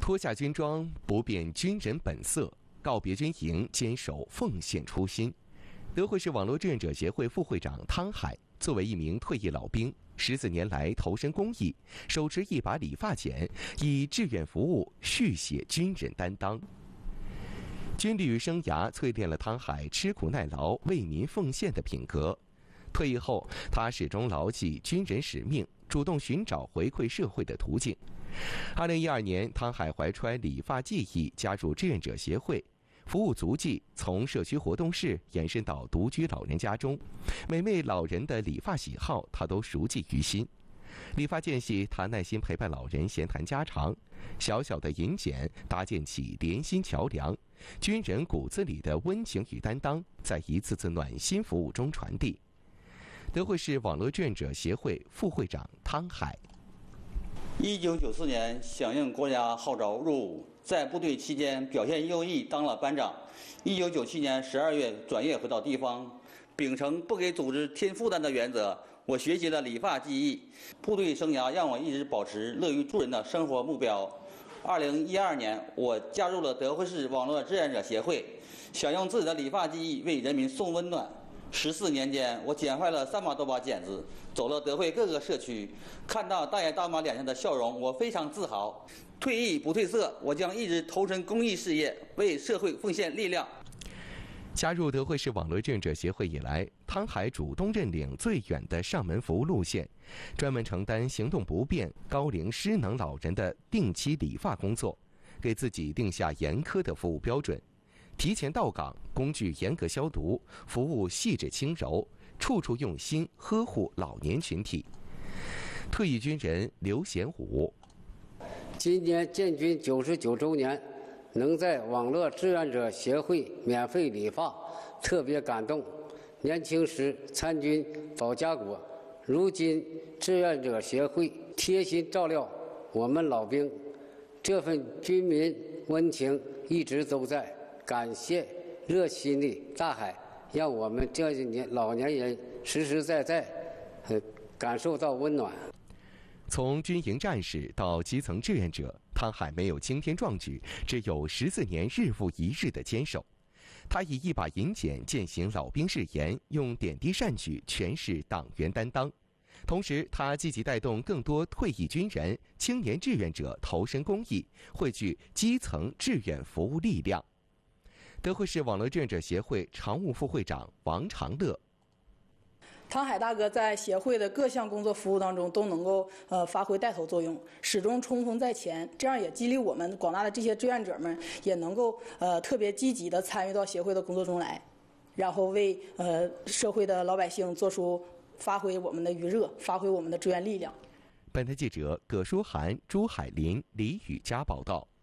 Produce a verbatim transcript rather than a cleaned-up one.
脱下军装，不变军人本色，告别军营，坚守奉献初心。德惠市网络志愿者协会副会长汤海作为一名退役老兵，十四年来投身公益，手持一把理发剪，以志愿服务续写军人担当。军旅生涯淬炼了汤海吃苦耐劳、为民奉献的品格。退役后，他始终牢记军人使命，主动寻找回馈社会的途径。二零一二年，汤海怀揣理发技艺加入志愿者协会，服务足迹从社区活动室延伸到独居老人家中，每位老人的理发喜好他都熟记于心。理发间隙，他耐心陪伴老人闲谈家常，小小的银剪搭建起连心桥梁，军人骨子里的温情与担当在一次次暖心服务中传递。德惠市网络志愿者协会副会长汤海： 一九九四年响应国家号召入伍，在部队期间表现优异，当了班长。一九九七年十二月转业回到地方，秉承不给组织添负担的原则，我学习了理发技艺。部队生涯让我一直保持乐于助人的生活目标。二零一二年，我加入了德惠市网络志愿者协会，想用自己的理发技艺为人民送温暖。十四年间，我剪坏了三百多把剪子，走了德惠各个社区，看到大爷大妈脸上的笑容，我非常自豪。退役不褪色，我将一直投身公益事业，为社会奉献力量。 加入德惠市网络志愿者协会以来，汤海主动认领最远的上门服务路线，专门承担行动不便、高龄失能老人的定期理发工作，给自己定下严苛的服务标准。提前到岗，工具严格消毒，服务细致轻柔，处处用心呵护老年群体。退役军人刘贤武： 今年建军九十九周年，能在网络志愿者协会免费理发，特别感动。年轻时参军保家国，如今志愿者协会贴心照料我们老兵，这份军民温情一直都在。感谢热心的大海，让我们这些年老年人实实在在呃感受到温暖。 从军营战士到基层志愿者，汤海没有惊天壮举，只有十四年日复一日的坚守。他以一把银剪践行老兵誓言，用点滴善举诠释党员担当。同时，他积极带动更多退役军人、青年志愿者投身公益，汇聚基层志愿服务力量。德惠市网络志愿者协会常务副会长王长乐： 汤海大哥在协会的各项工作服务当中都能够呃发挥带头作用，始终冲锋在前，这样也激励我们广大的这些志愿者们也能够呃特别积极地参与到协会的工作中来，然后为呃社会的老百姓做出发挥我们的余热，发挥我们的志愿力量。 本台记者葛书涵、朱海林、李雨佳报道。